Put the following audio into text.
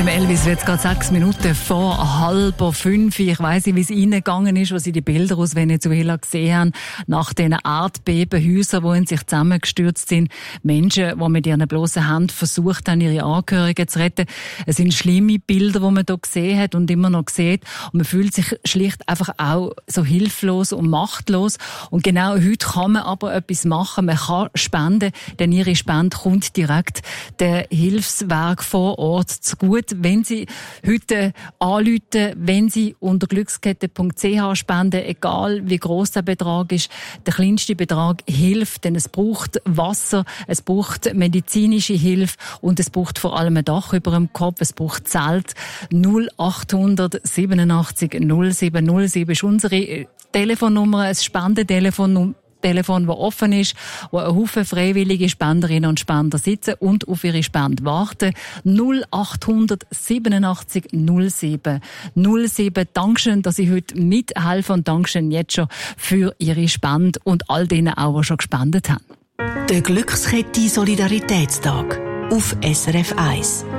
Elvis wird gerade 6 Minuten vor 4:30. Ich weiss nicht, wie es Ihnen gegangen ist, als Sie die Bilder aus Venezuela gesehen haben, nach diesen Erdbebenhäusern, die in sich zusammengestürzt sind. Menschen, die mit ihren bloßen Händen versucht haben, ihre Angehörigen zu retten. Es sind schlimme Bilder, die man hier gesehen hat und immer noch sieht. Und man fühlt sich schlicht einfach auch so hilflos und machtlos. Und genau heute kann man aber etwas machen. Man kann spenden, denn Ihre Spende kommt direkt der Hilfswerk vor Ort zugute. Wenn Sie heute anrufen, wenn Sie unter glückskette.ch spenden, egal wie gross der Betrag ist, der kleinste Betrag hilft, denn es braucht Wasser, es braucht medizinische Hilfe und es braucht vor allem ein Dach über dem Kopf, es braucht Zelt. 0800 87 07 07 ist unsere Telefonnummer, ein Spendentelefon, das offen ist, wo ein Haufen freiwillige Spenderinnen und Spender sitzen und auf ihre Spende warten. 0800 87 07 07. Dankeschön, dass Sie heute mithelfen und Dankeschön jetzt schon für Ihre Spende und all denen auch, die schon gespendet haben. Der Glückskette Solidaritätstag auf SRF 1.